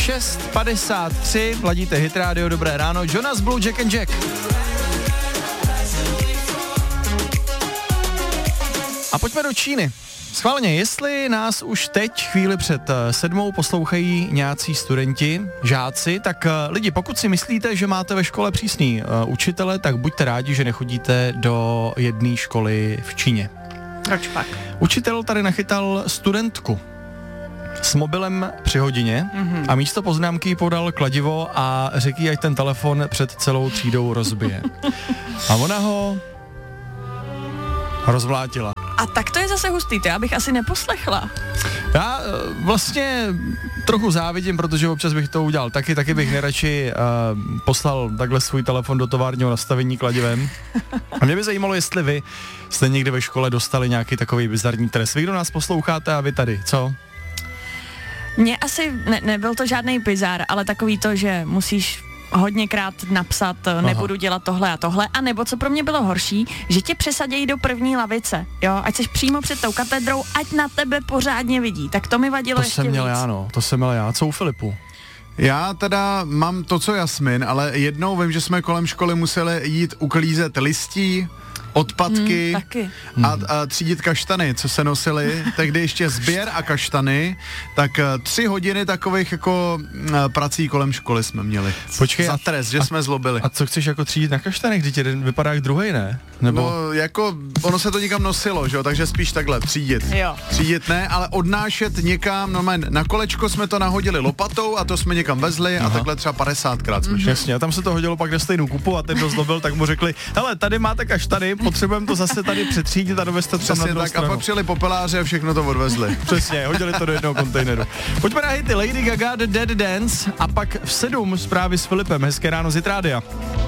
6:53, ladíte Hit Radio, dobré ráno, Jonas Blue, Jack and Jack. A pojďme do Číny. Schválně, jestli nás už teď chvíli před 7 poslouchají nějací studenti, žáci, tak lidi, pokud si myslíte, že máte ve škole přísný učitele, tak buďte rádi, že nechodíte do jedné školy v Číně. Proč pak? Učitel tady nachytal studentku s mobilem při hodině a místo poznámky podal kladivo a řekl jí, ať ten telefon před celou třídou rozbije. A ona ho rozvlátila. A tak to je zase hustý, to já bych asi neposlechla. Já vlastně trochu závidím, protože občas bych to udělal taky bych nejradši poslal takhle svůj telefon do továrního nastavení kladivem. A mě by zajímalo, jestli vy jste někde ve škole dostali nějaký takový bizarní trest. Vy, kdo nás posloucháte a vy tady, co? Mně asi nebyl to žádný bizár, ale takový to, že musíš hodněkrát napsat, nebudu dělat tohle a tohle, a nebo co pro mě bylo horší, že tě přesadějí do první lavice, jo, ať jsi přímo před tou katedrou, ať na tebe pořádně vidí, tak to mi vadilo ještě víc. To jsem měl já, co u Filipu? Já teda mám to, co Jasmin, ale jednou vím, že jsme kolem školy museli jít uklízet listí, odpadky a třídit kaštany, co se nosily, tehdy ještě sběr a kaštany, tak 3 hodiny takových jako prací kolem školy jsme měli. Počkej, za trest, že jsme zlobili. A co chceš jako třídit na kaštanech, když jeden vypadá jak druhej, ne? Nebo... No jako, ono se to někam nosilo, že jo, takže spíš takhle třídit. Jo. Třídit ne, ale odnášet někam, normálně na kolečko jsme to nahodili lopatou a to jsme někam vezli a takhle třeba 50krát jsme šli. Jasně, a tam se to hodilo pak na stejnou kupu a ten, kdo zlobil, tak mu řekli, hele, tady máte kaštany, potřebujeme to zase tady přetřídit a dovést to tam na druhou tak, stranu. a pak přijeli popeláři a všechno to odvezli. Přesně, hodili to do jednoho kontejneru. Pojďme na hity Lady Gaga, The Dead Dance a pak v 7 zprávy s Filipem. Hezké ráno z Hit Rádia.